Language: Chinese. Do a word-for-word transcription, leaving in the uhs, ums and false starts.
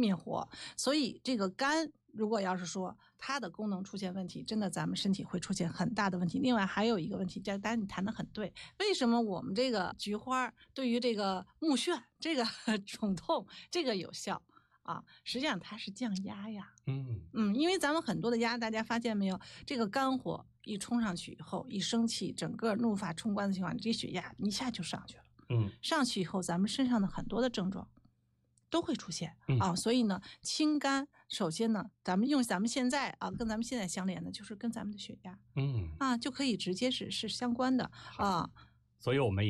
灭活。所以这个肝如果要是说它的功能出现问题，真的咱们身体会出现很大的问题。另外还有一个问题，当然你谈得很对，为什么我们这个菊花对于这个目眩这个肿痛这个有效啊？实际上它是降压呀。 嗯嗯，因为咱们很多的压，大家发现没有，这个肝火一冲上去以后，一生气，整个怒发冲冠的情况，这血压一下就上去了。 嗯， 上去以后，咱们身上的很多的症状都会出现、 嗯、 啊。所以呢，清肝首先呢，咱们用咱们现在啊，跟咱们现在相连的就是跟咱们的血压， 嗯啊，就可以直接是是相关的啊。 所以我们也